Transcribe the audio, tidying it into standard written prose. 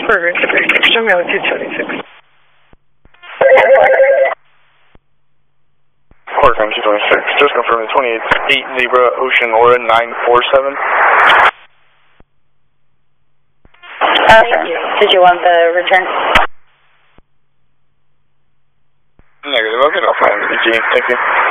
for extreme altitude 26. Qualcomm 226, just confirmed 28 Zebra Ocean Aura 947. Okay. Did you want the return? Negative, I'll get off my MCG, thank you.